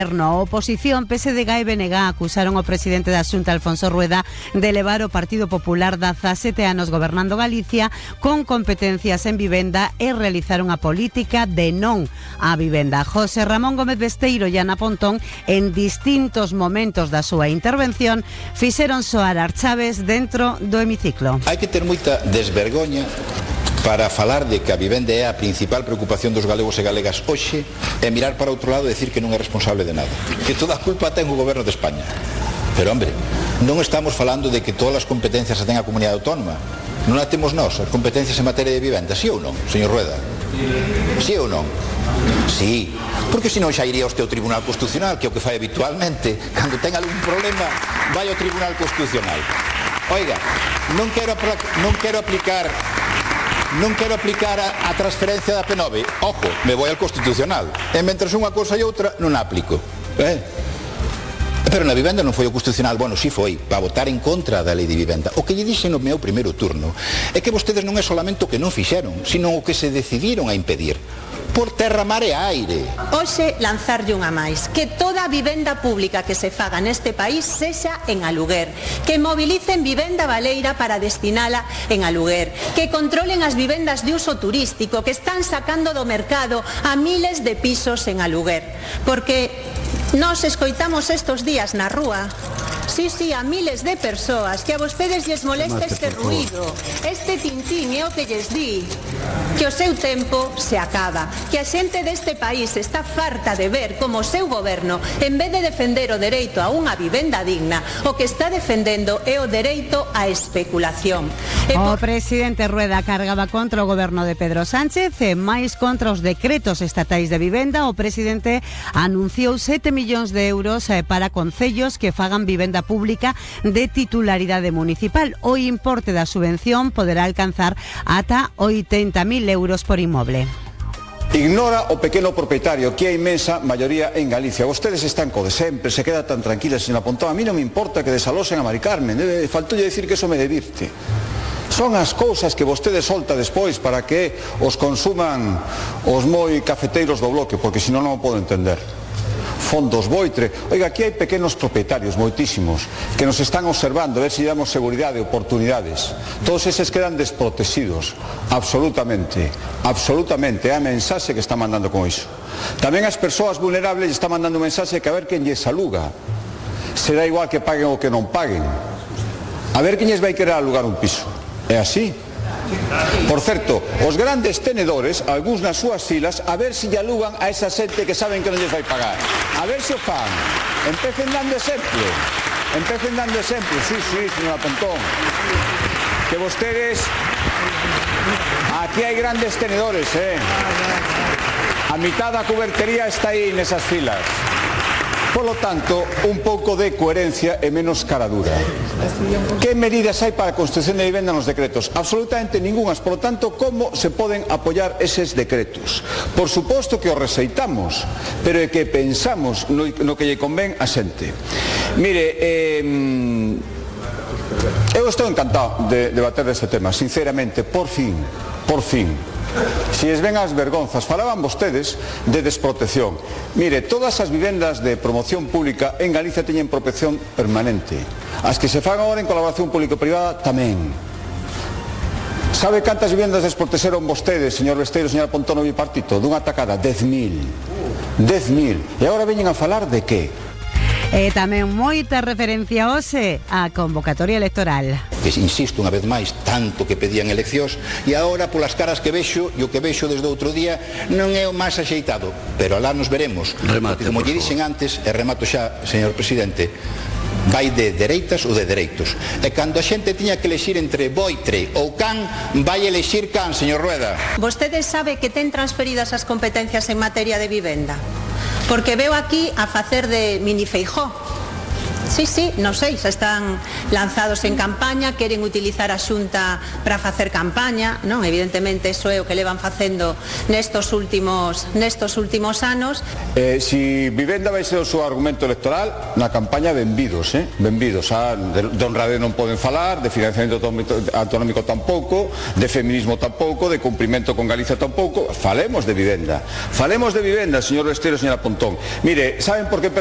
A oposición, PSDG e BNG acusaron ao presidente da Xunta, Alfonso Rueda, de levar o Partido Popular 17 anos gobernando Galicia con competencias en vivenda e realizar unha política de non á vivenda. José Ramón Gómez Besteiro e Ana Pontón, en distintos momentos da súa intervención, fixeron soar as chaves dentro do hemiciclo. Hai que ter moita desvergoña para falar de que a vivenda é a principal preocupación dos galegos e galegas hoxe e mirar para outro lado e decir que non é responsable de nada, que toda a culpa ten o goberno de España. Pero, hombre, non estamos falando de que todas as competencias as ten a comunidade autónoma. Non a temos nós, as competencias en materia de vivenda, sí ou non, señor Rueda? Sí ou non? Sí, porque senón xa iría ao Tribunal Constitucional, que é o que fai habitualmente, cando ten algún problema, vai ao Tribunal Constitucional. Oiga, non quero aplicar a transferencia da P9. Ojo, me voy al Constitucional. E mentres unha cousa e outra non a aplico. Pero na vivenda non foi o Constitucional. Bueno, si foi, para votar en contra da lei de vivenda. O que lle dixen no meu primeiro turno é que vostedes non é solamente o que non fixeron, sino o que se decidiron a impedir. Por terra, mar e aire. Hoxe lanzarlle unha máis, que toda a vivenda pública que se faga neste país sexa en aluguer, que mobilicen vivenda baleira para destinala en aluguer, que controlen as vivendas de uso turístico que están sacando do mercado a miles de pisos en aluguer, porque nós escoitamos estos días na rúa, sí, a miles de persoas que a vostedes lles molesta este ruído, este tintín é o que lles di que o seu tempo se acaba, que a xente deste país está farta de ver como o seu goberno, en vez de defender o dereito a unha vivenda digna, o que está defendendo é o dereito á especulación. O presidente Rueda cargaba contra o goberno de Pedro Sánchez e máis contra os decretos estatais de vivenda. O presidente anunciou 7 millóns de euros para concellos que fagan vivenda pública de titularidade municipal. O importe da subvención poderá alcanzar ata 80.000 euros por inmoble. Ignora o pequeno propietario, que é a inmensa maioría en Galicia. Vostedes están co de sempre, se queda tan tranquila, señora Pontón. A mí non me importa que desalosen a Mari Carmen, faltoulle decir que eso me divirte. Son as cousas que vostedes solta despois para que os consuman os moi cafeteiros do bloque, porque senón non o podo entender. Fondos Boitre. Oiga, aquí hai pequenos propietarios, moitísimos, que nos están observando, a ver se damos seguridade, oportunidades. Todos eses quedan desprotegidos, absolutamente, é a mensaxe que está mandando con iso. Tamén as persoas vulnerables está mandando un mensaxe que a ver quen lles aluga. Será igual que paguen ou que non paguen. A ver quen lles vai querer alugar un piso. É así. Por certo, os grandes tenedores, algúns nas súas filas, a ver se lle alugan a esa xente que saben que non lles vai pagar. A ver se o fan. Empecen dando exemplo. Sí, señora Pontón. Que vostedes... Aquí hai grandes tenedores, A mitad da cubertería está aí nesas filas. Por lo tanto, un pouco de coherencia e menos cara dura. Que medidas hai para a construción de vivenda nos decretos? Absolutamente ningunhas. Por lo tanto, como se poden apoiar eses decretos? Por suposto que os rexeitamos, pero é que pensamos no que lle convén a xente. Mire, eu estou encantado de debater deste tema, sinceramente, por fin. Si es ven as vergonzas, falaban vostedes de desprotección. Mire, todas as vivendas de promoción pública en Galicia teñen protección permanente. As que se fan agora en colaboración público-privada tamén. Sabe cantas vivendas desprotexeron vostedes, señor Besteiro, señora Pontón e Bipartito? Dunha tacada, 10.000. E agora veñen a falar de que? Tamén moita referencia hoxe á convocatoria electoral. Que insisto unha vez máis, tanto que pedían eleccións, e agora polas caras que vexo, e o que vexo desde outro día, non é o máis axeitado, pero alá nos veremos. Remate, como lle dixen antes, e remato xa, señor presidente, vai de dereitas ou de dereitos. E cando a xente tiña que elexir entre Boitre ou Can, vai elexir Can, señor Rueda. Vostedes sabe que ten transferidas as competencias en materia de vivenda? Porque veo aquí a facer de mini Feijóo. Sí, non sei, xa están lanzados en campaña, queren utilizar a Xunta para facer campaña, non? Evidentemente iso é o que levan facendo nestos últimos anos. Si vivenda vai ser o seu argumento electoral, na campaña benvidos, benvidos. De honradez non poden falar, de financiamento autonómico tampouco, de feminismo tampouco, de cumprimento con Galicia tampouco. Falemos de vivenda, señor Besteiro, señora Pontón. Mire, saben por que